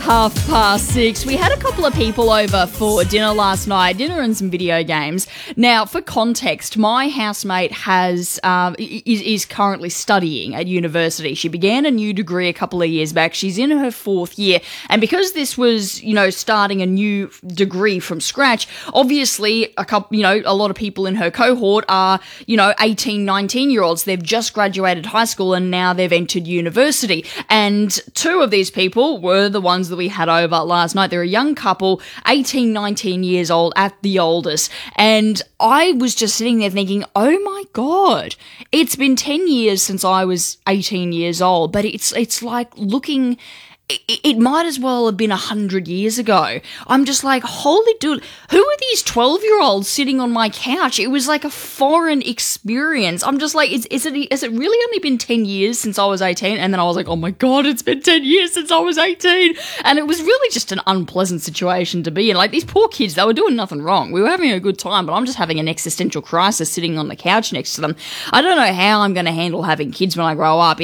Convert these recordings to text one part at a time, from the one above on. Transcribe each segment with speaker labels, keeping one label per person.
Speaker 1: 6:30. We had a couple of people over for dinner last night, dinner and some video games. Now, for context, my housemate is currently studying at university. She began a new degree a couple of years back. She's in her fourth year. And because this was, starting a new degree from scratch, obviously a lot of people in her cohort are, 18, 19-year-olds. They've just graduated high school and now they've entered university. And two of these people were the ones that we had over last night. They're a young couple, 18, 19 years old at the oldest. And I was just sitting there thinking, oh my God, it's been 10 years since I was 18 years old, but it's like looking... It might as well have been 100 years ago. I'm just like, holy dude, who are these 12-year-olds sitting on my couch? It was like a foreign experience. I'm just like, is it really only been 10 years since I was 18? And then I was like, oh my God, it's been 10 years since I was 18. And it was really just an unpleasant situation to be in. Like, these poor kids, they were doing nothing wrong. We were having a good time, but I'm just having an existential crisis sitting on the couch next to them. I don't know how I'm going to handle having kids when I grow up.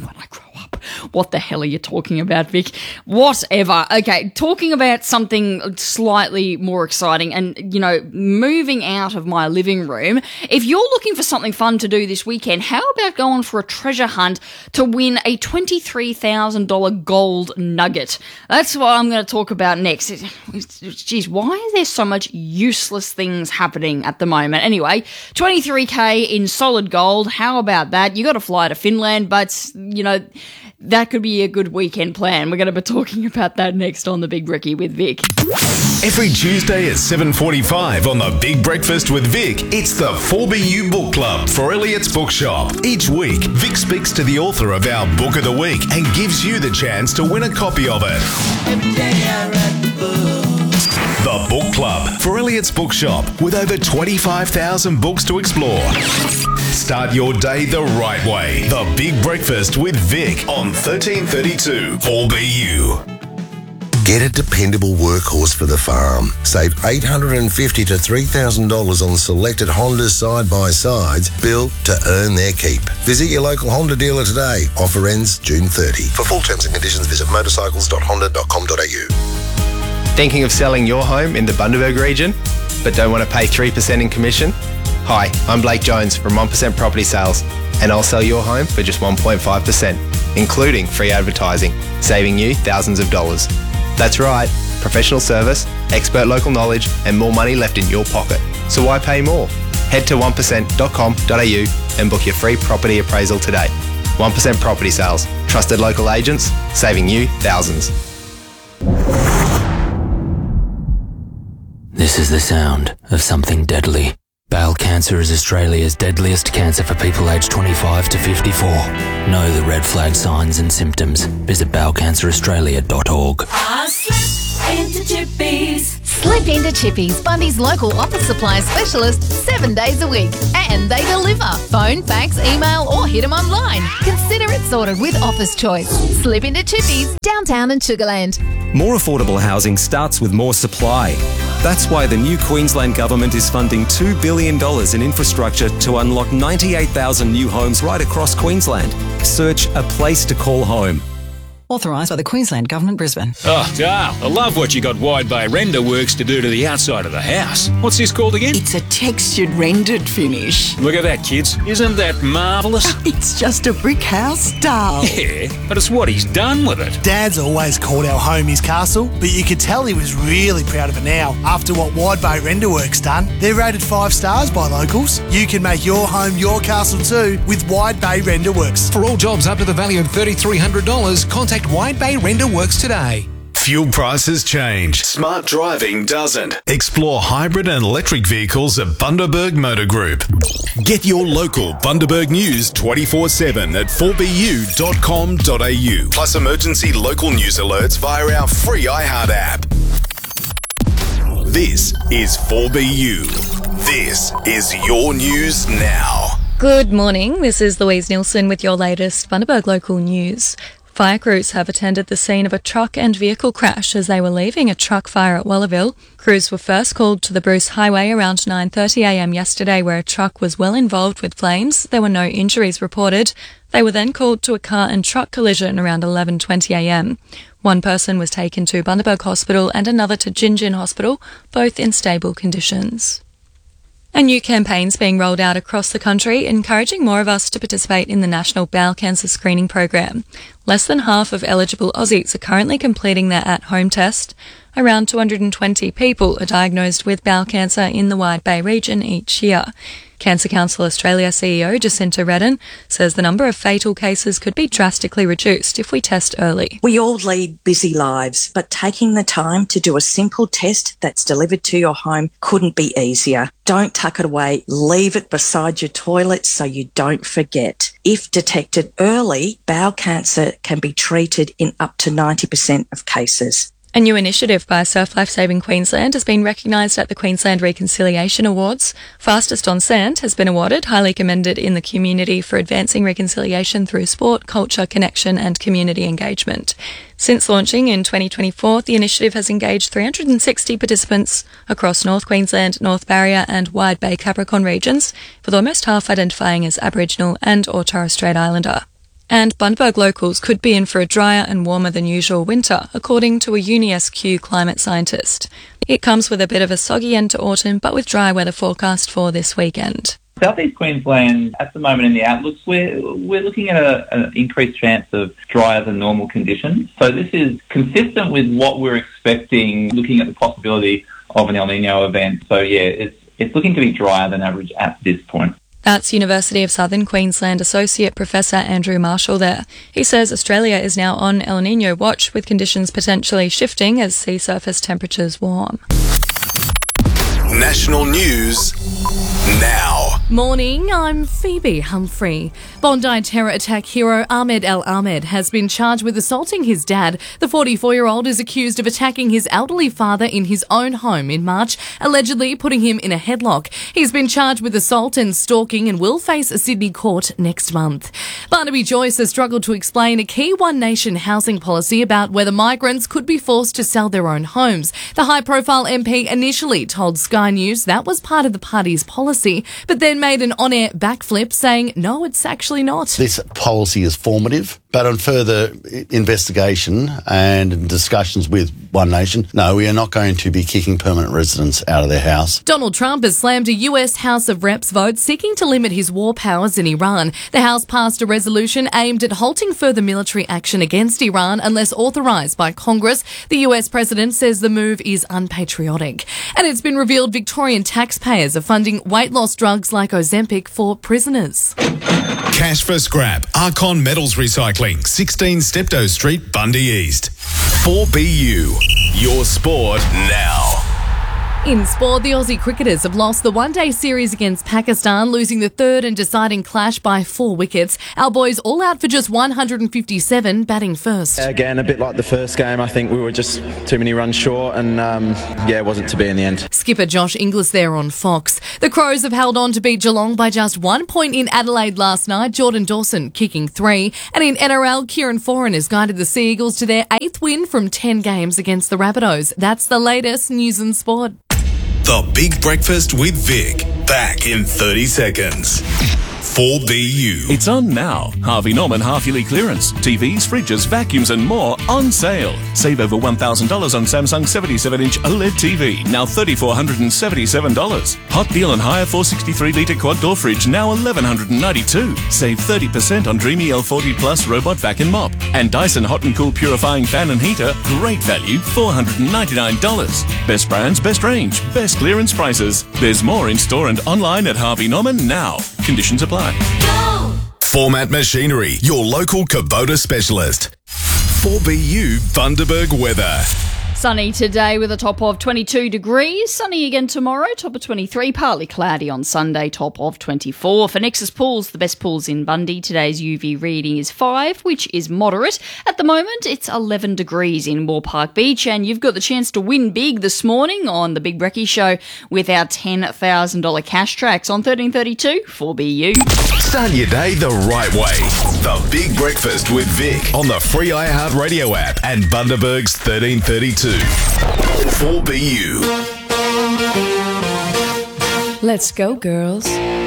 Speaker 1: What the hell are you talking about, Vic? Whatever. Okay, talking about something slightly more exciting and, moving out of my living room. If you're looking for something fun to do this weekend, how about going for a treasure hunt to win a $23,000 gold nugget? That's what I'm going to talk about next. Geez, why is there so much useless things happening at the moment? Anyway, 23K in solid gold. How about that? You got to fly to Finland, but, that could be a good weekend plan. We're going to be talking about that next on The Big Brekkie with Vic.
Speaker 2: Every Tuesday at 7:45 on The Big Breakfast with Vic, it's the 4BU Book Club for Elliot's Bookshop. Each week, Vic speaks to the author of our Book of the Week and gives you the chance to win a copy of it. Every day I read the book. The Book Club for Elliot's Bookshop with over 25,000 books to explore. Start your day the right way. The Big Breakfast with Vic on 1332 4BU.
Speaker 3: Get a dependable workhorse for the farm. Save $850 to $3,000 on selected Honda side-by-sides built to earn their keep. Visit your local Honda dealer today. Offer ends June 30. For full terms and conditions, visit motorcycles.honda.com.au.
Speaker 4: Thinking of selling your home in the Bundaberg region, but don't want to pay 3% in commission? Hi, I'm Blake Jones from 1% Property Sales, and I'll sell your home for just 1.5%, including free advertising, saving you thousands of dollars. That's right, professional service, expert local knowledge, and more money left in your pocket. So why pay more? Head to 1%.com.au and book your free property appraisal today. 1% Property Sales, trusted local agents, saving you thousands.
Speaker 5: This is the sound of something deadly. Bowel cancer is Australia's deadliest cancer for people aged 25 to 54. Know the red flag signs and symptoms. Visit bowelcanceraustralia.org.
Speaker 6: Slip into Chippies.
Speaker 7: Slip into Chippies, Bundy's local office supply specialist, 7 days a week. And they deliver. Phone, fax, email or hit them online. Consider it sorted with Office Choice. Slip into Chippies, downtown and Sugarland.
Speaker 8: More affordable housing starts with more supply. That's why the new Queensland Government is funding $2 billion in infrastructure to unlock 98,000 new homes right across Queensland. Search A Place to Call Home.
Speaker 9: Authorised by the Queensland Government, Brisbane.
Speaker 10: Oh, Dale, I love what you got Wide Bay Render Works to do to the outside of the house. What's this called again?
Speaker 9: It's a textured rendered finish.
Speaker 10: Look at that, kids. Isn't that marvellous?
Speaker 9: It's just a brick house, Dale.
Speaker 10: Yeah, but it's what he's done with it.
Speaker 11: Dad's always called our home his castle, but you could tell he was really proud of it now after what Wide Bay Render Works done. They're rated 5 stars by locals. You can make your home your castle too with Wide Bay Render Works.
Speaker 12: For all jobs up to the value of $3,300, contact Wide Bay Render Works today.
Speaker 2: Fuel prices change. Smart driving doesn't. Explore hybrid and electric vehicles at Bundaberg Motor Group. Get your local Bundaberg news 24/7 at 4bu.com.au. Plus emergency local news alerts via our free iHeart app. This is 4BU. This is your news now.
Speaker 13: Good morning. This is Louise Nielsen with your latest Bundaberg local news. Fire crews have attended the scene of a truck and vehicle crash as they were leaving a truck fire at Wallaville. Crews were first called to the Bruce Highway around 9:30am yesterday, where a truck was well involved with flames. There were no injuries reported. They were then called to a car and truck collision around 11:20am. One person was taken to Bundaberg Hospital and another to Gingin Hospital, both in stable conditions. A new campaign's being rolled out across the country, encouraging more of us to participate in the National Bowel Cancer Screening Program. Less than half of eligible Aussies are currently completing their at-home test. Around 220 people are diagnosed with bowel cancer in the Wide Bay region each year. Cancer Council Australia CEO Jacinta Redden says the number of fatal cases could be drastically reduced if we test early.
Speaker 14: We all lead busy lives, but taking the time to do a simple test that's delivered to your home couldn't be easier. Don't tuck it away. Leave it beside your toilet so you don't forget. If detected early, bowel cancer can be treated in up to 90% of cases.
Speaker 13: A new initiative by Surf Life Saving Queensland has been recognised at the Queensland Reconciliation Awards. Fastest on Sand has been awarded, highly commended in the community for advancing reconciliation through sport, culture, connection and community engagement. Since launching in 2024, the initiative has engaged 360 participants across North Queensland, North Barrier and Wide Bay Capricorn regions, with almost half identifying as Aboriginal and or Torres Strait Islander. And Bundaberg locals could be in for a drier and warmer than usual winter, according to a UniSQ climate scientist. It comes with a bit of a soggy end to autumn, but with dry weather forecast for this weekend.
Speaker 15: South East Queensland, at the moment in the outlooks, we're looking at an increased chance of drier than normal conditions. So this is consistent with what we're expecting, looking at the possibility of an El Niño event. So yeah, it's looking to be drier than average at this point.
Speaker 13: That's University of Southern Queensland Associate Professor Andrew Marshall there. He says Australia is now on El Niño watch, with conditions potentially shifting as sea surface temperatures warm.
Speaker 2: National news now.
Speaker 16: Morning, I'm Phoebe Humphrey. Bondi terror attack hero Ahmed El Ahmed has been charged with assaulting his dad. The 44-year-old is accused of attacking his elderly father in his own home in March, allegedly putting him in a headlock. He's been charged with assault and stalking and will face a Sydney court next month. Barnaby Joyce has struggled to explain a key One Nation housing policy about whether migrants could be forced to sell their own homes. The high-profile MP initially told Sky News that was part of the party's policy, but then made an on-air backflip saying, no, it's actually not.
Speaker 17: This policy is formative, but on further investigation and discussions with One Nation, no, we are not going to be kicking permanent residents out of their house.
Speaker 16: Donald Trump has slammed a US House of Reps vote seeking to limit his war powers in Iran. The House passed a resolution aimed at halting further military action against Iran unless authorised by Congress. The US president says the move is unpatriotic. And it's been revealed Victorian taxpayers are funding weight loss drugs like Ozempic for prisoners.
Speaker 2: Cash for scrap. Archon Metals Recycling, 16 Steptoe Street, Bundy East. 4BU. Your sport now.
Speaker 16: In sport, the Aussie cricketers have lost the one-day series against Pakistan, losing the third and deciding clash by 4 wickets. Our boys all out for just 157, batting first.
Speaker 18: Again, a bit like the first game, I think we were just too many runs short and, it wasn't to be in the end.
Speaker 16: Skipper Josh Inglis there on Fox. The Crows have held on to beat Geelong by just 1 point in Adelaide last night, Jordan Dawson kicking 3. And in NRL, Kieran Foran has guided the Sea Eagles to their 8th win from 10 games against the Rabbitohs. That's the latest news and sport.
Speaker 2: The Big Breakfast with Vic. Back in 30 seconds. 4BU.
Speaker 19: It's on now. Harvey Norman half-yearly clearance. TVs, fridges, vacuums and more on sale. Save over $1,000 on Samsung 77-inch OLED TV, now $3,477. Hot deal on hire 463-litre quad-door fridge, now $1,192. Save 30% on Dreamy L40 Plus robot vac and mop. And Dyson Hot and Cool purifying fan and heater, great value, $499. Best brands, best range, best clearance prices. There's more in store and online at Harvey Norman now. Conditions apply.
Speaker 2: Go! Format Machinery, your local Kubota specialist. 4BU Bundaberg weather.
Speaker 1: Sunny today with a top of 22 degrees. Sunny again tomorrow, top of 23. Partly cloudy on Sunday, top of 24. For Nexus Pools, the best pools in Bundy, today's UV reading is 5, which is moderate. At the moment, it's 11 degrees in Moore Park Beach, and you've got the chance to win big this morning on the Big Brekkie Show with our $10,000 cash tracks on 1332 4BU.
Speaker 2: Start your day the right way. The Big Breakfast with Vic on the free iHeartRadio app and Bundaberg's 1332. 4BU.
Speaker 16: Let's go, girls.